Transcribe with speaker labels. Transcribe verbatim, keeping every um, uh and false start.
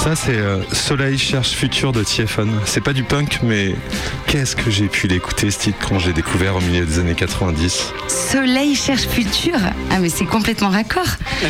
Speaker 1: ça, c'est euh, Soleil cherche futur de Tiéphone. C'est pas du punk, mais qu'est-ce que j'ai pu l'écouter ce titre quand j'ai découvert au milieu des années quatre-vingt-dix.
Speaker 2: Soleil cherche futur. Ah mais c'est complètement raccord.